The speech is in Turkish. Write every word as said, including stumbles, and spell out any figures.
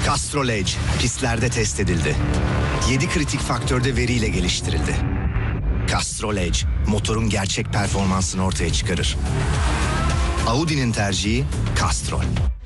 Castrol Edge pistlerde test edildi. yedi kritik faktörde veriyle geliştirildi. Castrol Edge motorun gerçek performansını ortaya çıkarır. Audi'nin tercihi Castrol.